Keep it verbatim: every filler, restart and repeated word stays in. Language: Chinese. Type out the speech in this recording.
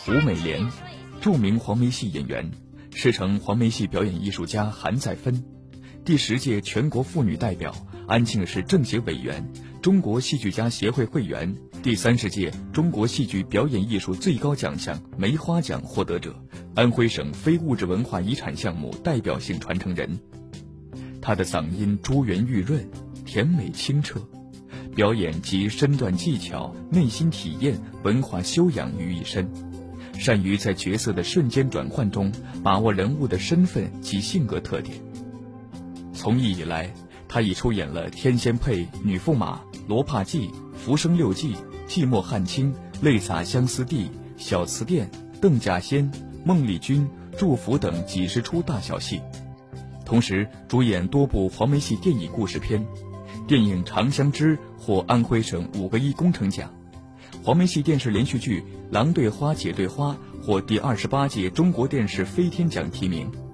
吴美莲，著名黄梅戏演员，师承黄梅戏表演艺术家韩再芬，第十届全国妇女代表，安庆市政协委员，中国戏剧家协会会员，第三十届中国戏剧表演艺术最高奖项梅花奖获得者，安徽省非物质文化遗产项目代表性传承人。她的嗓音珠圆玉润，甜美清澈，表演集身段技巧、内心体验、文化修养于一身，善于在角色的瞬间转换中把握人物的身份及性格特点。从艺以来，他已出演了《天仙配》《女驸马》《罗帕记》《浮生六记》《寂寞汉卿》《泪洒相思地》《小瓷店》《邓稼先》《孟丽君》《祝福》等几十出大小戏，同时主演多部黄梅戏电影故事片，电影《长相知》获安徽省五个一工程奖，黄梅戏电视连续剧《郎对花姐对花》获第二十八届中国电视飞天奖提名。